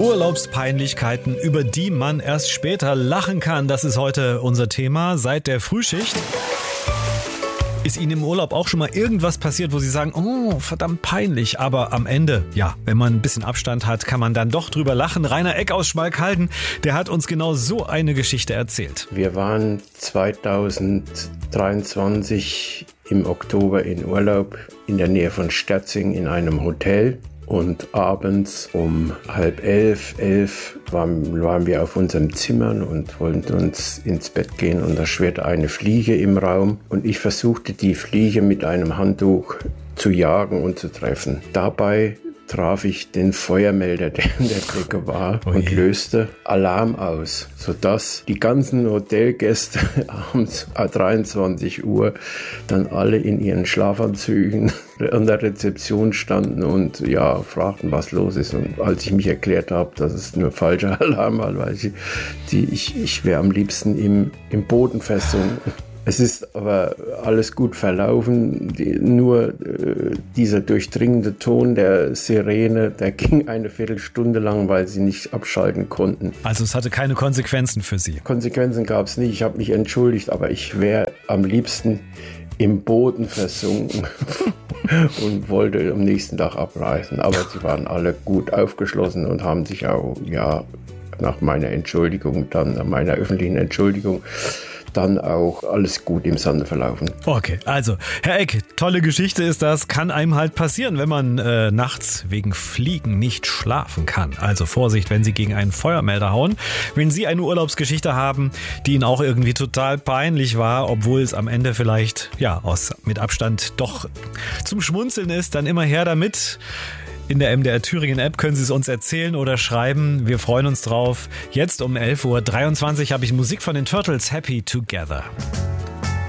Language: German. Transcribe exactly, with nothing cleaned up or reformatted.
Urlaubspeinlichkeiten, über die man erst später lachen kann. Das ist heute unser Thema seit der Frühschicht. Ist Ihnen im Urlaub auch schon mal irgendwas passiert, wo Sie sagen, oh, verdammt peinlich, aber am Ende, ja, wenn man ein bisschen Abstand hat, kann man dann doch drüber lachen. Rainer Eck aus Schmalkalden, der hat uns genau so eine Geschichte erzählt. Wir waren zweitausenddreiundzwanzig im Oktober in Urlaub in der Nähe von Sterzing in einem Hotel. Und abends um halb elf, elf waren, waren wir auf unseren Zimmern und wollten uns ins Bett gehen. Und da schwirrte eine Fliege im Raum. Und ich versuchte, die Fliege mit einem Handtuch zu jagen und zu treffen. Dabei traf ich den Feuermelder, der in der Decke war, oh und löste Alarm aus, sodass die ganzen Hotelgäste abends dreiundzwanzig Uhr dann alle in ihren Schlafanzügen an der Rezeption standen und ja, fragten, was los ist. Und als ich mich erklärt habe, dass es nur falscher Alarm war, weil ich, die, ich, ich wäre am liebsten im, im Boden versunken. Es ist aber alles gut verlaufen, die, nur äh, dieser durchdringende Ton der Sirene, der ging eine Viertelstunde lang, weil sie nicht abschalten konnten. Also es hatte keine Konsequenzen für Sie? Konsequenzen gab es nicht, ich habe mich entschuldigt, aber ich wäre am liebsten im Boden versunken und wollte am nächsten Tag abreisen. Aber sie waren alle gut aufgeschlossen und haben sich auch, ja, nach meiner Entschuldigung, dann nach meiner öffentlichen Entschuldigung, dann auch alles gut im Sande verlaufen. Okay, also Herr Eck, tolle Geschichte ist das, kann einem halt passieren, wenn man äh, nachts wegen Fliegen nicht schlafen kann. Also Vorsicht, wenn Sie gegen einen Feuermelder hauen. Wenn Sie eine Urlaubsgeschichte haben, die Ihnen auch irgendwie total peinlich war, obwohl es am Ende vielleicht ja aus mit Abstand doch zum Schmunzeln ist, dann immer her damit. In der M D R Thüringen App können Sie es uns erzählen oder schreiben. Wir freuen uns drauf. Jetzt um elf Uhr dreiundzwanzig habe ich Musik von den Turtles, Happy Together.